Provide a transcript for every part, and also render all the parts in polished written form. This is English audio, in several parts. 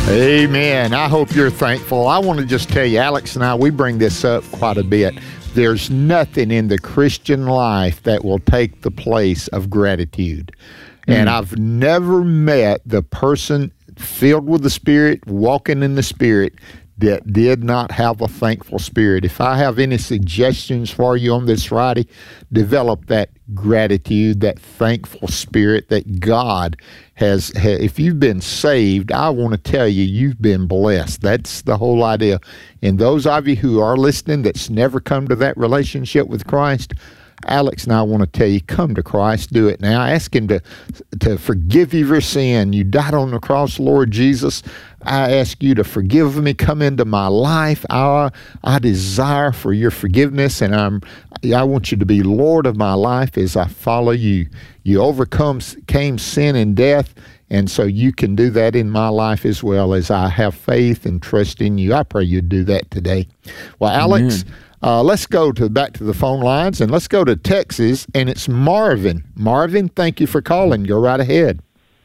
Amen. I hope you're thankful. I want to just tell you, Alex and I, we bring this up quite a bit. There's nothing in the Christian life that will take the place of gratitude. And I've never met the person filled with the Spirit, walking in the Spirit, that did not have a thankful spirit. If I have any suggestions for you on this Friday, develop that gratitude, that thankful spirit that God has. If you've been saved, I want to tell you, you've been blessed. That's the whole idea. And those of you who are listening that's never come to that relationship with Christ, Alex and I want to tell you, come to Christ. Do it now. Ask Him to forgive you your sin. You died on the cross, Lord Jesus. I ask you to forgive me. Come into my life. I desire for your forgiveness, and I want you to be Lord of my life as I follow you. You came sin and death, and so you can do that in my life as well, as I have faith and trust in you. I pray you'd do that today. Well, Alex, let's go back to the phone lines, and let's go to Texas, and it's Marvin. Marvin, thank you for calling. Go right ahead.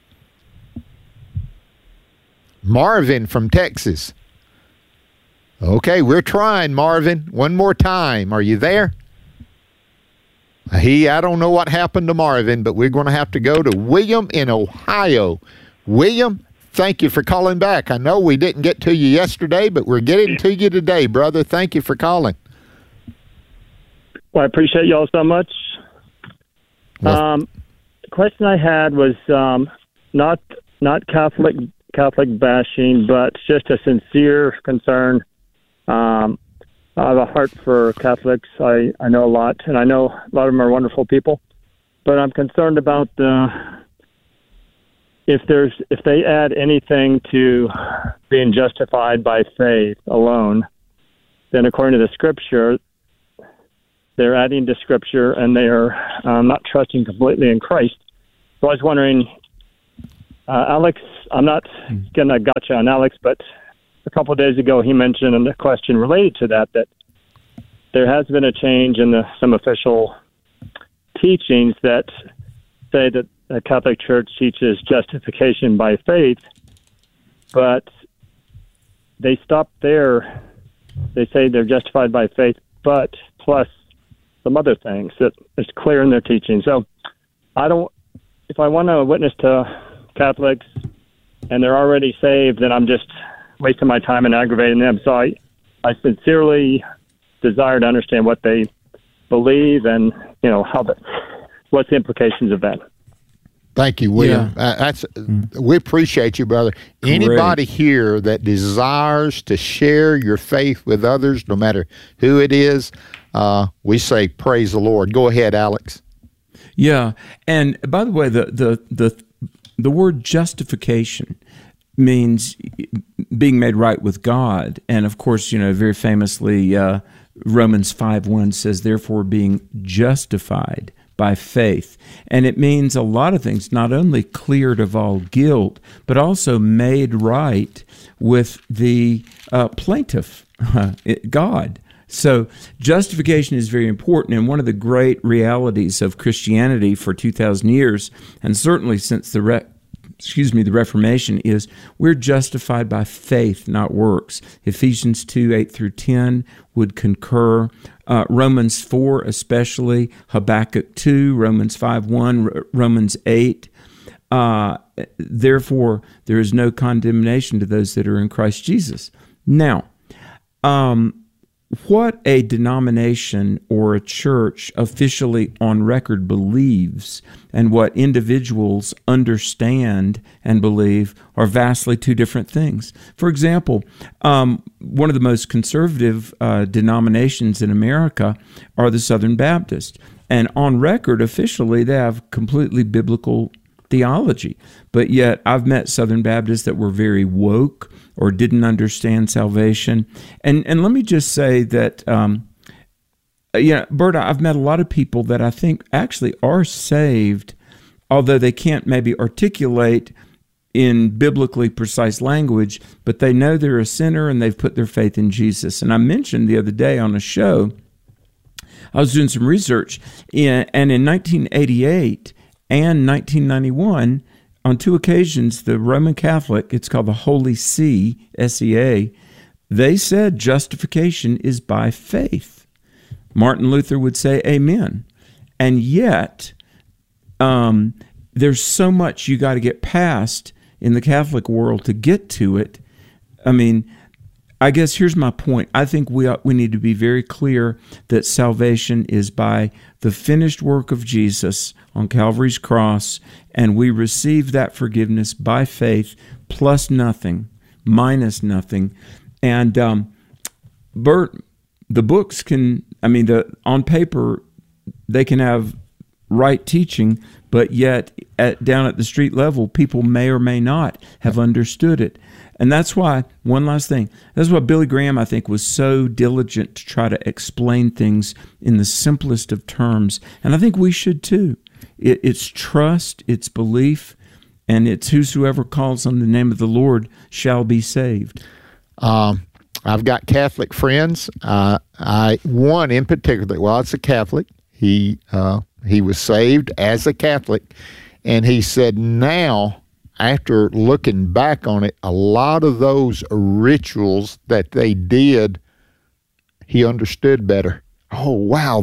Marvin from Texas. Okay, we're trying, Marvin. One more time. Are you there? I don't know what happened to Marvin, but we're going to have to go to William in Ohio. William, thank you for calling back. I know we didn't get to you yesterday, but we're getting to you today, brother. Thank you for calling. Well, I appreciate y'all so much. The question I had was not Catholic bashing, but just a sincere concern. I have a heart for Catholics. I know a lot, and I know a lot of them are wonderful people. But I'm concerned about if they add anything to being justified by faith alone, then according to the Scripture, they're adding to Scripture, and they are not trusting completely in Christ. So I was wondering, Alex, I'm not going to gotcha on Alex, but a couple of days ago he mentioned in a question related to that there has been a change in some official teachings that say that the Catholic Church teaches justification by faith, but they stop there. They say they're justified by faith, but plus some other things that is clear in their teaching. So if I want to witness to Catholics and they're already saved, then I'm just wasting my time and aggravating them. So I sincerely desire to understand what they believe and, what's the implications of that. Thank you, William. Yeah. We appreciate you, brother. Anybody here that desires to share your faith with others, no matter who it is, we say praise the Lord. Go ahead, Alex. Yeah, and by the way, the word justification means being made right with God. And of course, very famously, Romans 5:1 says, therefore being justified by faith. And it means a lot of things, not only cleared of all guilt, but also made right with the plaintiff, God. So justification is very important, and one of the great realities of Christianity for 2,000 years, and certainly since the Reformation, is we're justified by faith, not works. Ephesians 2:8-10 would concur. Romans 4 especially, Habakkuk 2, Romans 5:1, Romans 8. Therefore, there is no condemnation to those that are in Christ Jesus. Now, what a denomination or a church officially on record believes and what individuals understand and believe are vastly two different things. For example, one of the most conservative denominations in America are the Southern Baptists. And on record, officially, they have completely biblical theology. But yet, I've met Southern Baptists that were very woke or didn't understand salvation. And let me just say that, Bert, I've met a lot of people that I think actually are saved, although they can't maybe articulate in biblically precise language, but they know they're a sinner and they've put their faith in Jesus. And I mentioned the other day on a show, I was doing some research, and in 1988 and 1991, on 2 occasions, the Roman Catholic, it's called the Holy See, S-E-A, they said justification is by faith. Martin Luther would say amen. And yet, there's so much you got to get past in the Catholic world to get to it. I mean, I guess here's my point. I think we need to be very clear that salvation is by the finished work of Jesus on Calvary's cross, and we receive that forgiveness by faith, plus nothing, minus nothing. And Bert, the books can, on paper, they can have right teaching, but yet down at the street level, people may or may not have understood it. And that's why, one last thing, that's why Billy Graham, I think, was so diligent to try to explain things in the simplest of terms. And I think we should too. It's trust, it's belief, and it's whosoever calls on the name of the Lord shall be saved. I've got Catholic friends. One in particular, well, it's a Catholic. He was saved as a Catholic, and he said now, after looking back on it, a lot of those rituals that they did, he understood better. Oh, wow,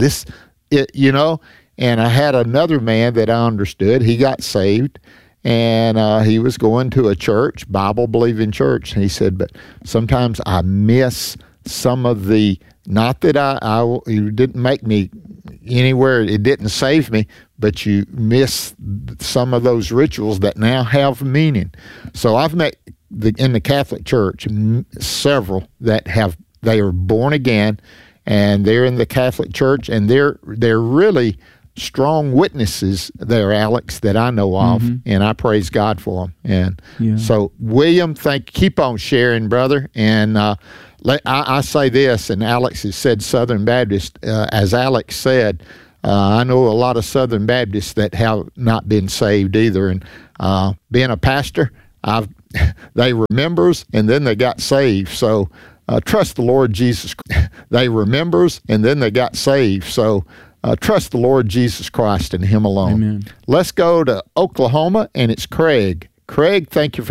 and I had another man that I understood. He got saved, and he was going to a church, Bible-believing church. And he said, but sometimes I miss some of the, not that it didn't make me anywhere, it didn't save me, but you miss some of those rituals that now have meaning. So I've met in the Catholic Church several that they are born again, and they're in the Catholic Church, and they're really strong witnesses there, Alex, that I know of, and I praise God for them. And so, William, keep on sharing, brother. And I say this, and Alex has said Southern Baptist. As Alex said, I know a lot of Southern Baptists that have not been saved either. And being a pastor, they remembers and then they got saved. So trust the Lord Jesus. They remembers and then they got saved. So trust the Lord Jesus Christ and Him alone. Amen. Let's go to Oklahoma, and it's Craig. Craig, thank you for